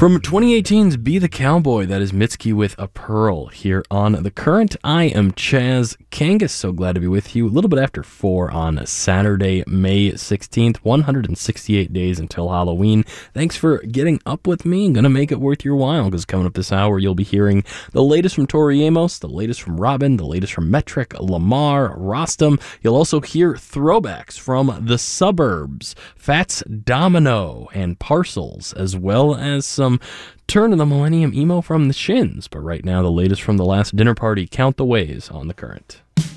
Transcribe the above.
From 2018's Be the Cowboy, that is Mitski with A Pearl here on The Current. I am Chaz Kangas, so glad to be with you a little bit after 4 on Saturday, May 16th, 168 days until Halloween. Thanks for getting up with me. I'm going to make it worth your while, because coming up this hour, you'll be hearing the latest from Tori Amos, the latest from Robin, the latest from Metric, Lamar, Rostam. You'll also hear throwbacks from The Suburbs, Fats Domino, and Parcels, as well as some Turn of the Millennium emo from the Shins. But right now, the latest from The Last Dinner Party, Count the Ways on The Current.